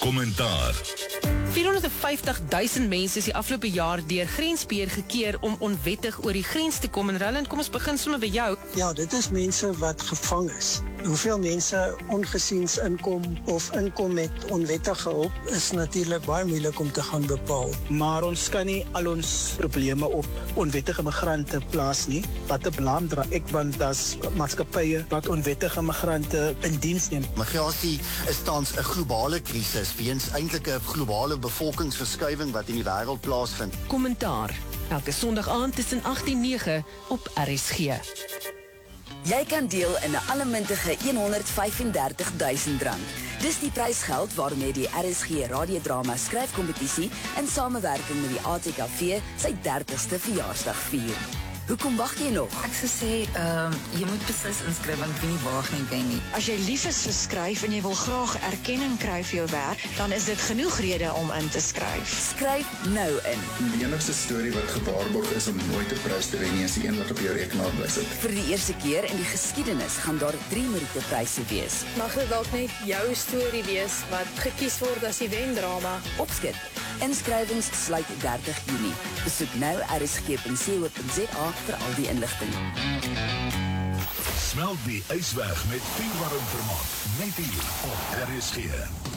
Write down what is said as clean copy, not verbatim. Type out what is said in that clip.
Kommentaar. 450.000 mense is die afgelope jaar deur grensbeheer gekeer om onwettig oor die grens te kom. En Roland, kom ons begin sommer by jou. Ja, dit is mense wat gevang is. Hoeveel mense ongesiens inkom of inkom met onwettige hulp is natuurlik baie moeilik om te gaan bepaal. Maar ons kan nie al ons probleme op onwettige migrante plaas nie. Wat 'n blaam dra ek, want daar's maatskappye wat onwettige migrante in diens neem. Migrasie is tans 'n globale krisis weens eintlik 'n globale bevolkingsverskuiwing wat in die wêreld plaasvind. Kommentaar, elke Sondag aand tussen 8 en 9 op RSG. Jy kan deel in 'n allemintige R135.000. Dis die prysgeld waarmee die RSG radiodrama skryfkompetisie in samewerking met die ATKV sy 30ste verjaarsdag vier. Hoekom wag jy nog? Ek sou sê, jy moet beslis inskryf, want ek weet nie waar nie ken nie. As jy lief is vir skryf en jy wil graag erkenning kry vir jou werk, dan is dit genoeg rede om in te skryf. Skryf nou in. Die enigste storie wat gewaarborg is om nooit 'n prys te wen nie, is die een wat op jou rekenaar bly sit. Vir die eerste keer in die geskiedenis gaan daar 3 Merite pryse wees. Mag dit dalk net jou storie wees wat gekies word as die wendrama? Opskit. Inskrywings sluit 30 Junie. Besoek nou rsg.co.za vir al die inligting. Smelt die ys weg met vuurwarm vermaak. Net hier op RSG.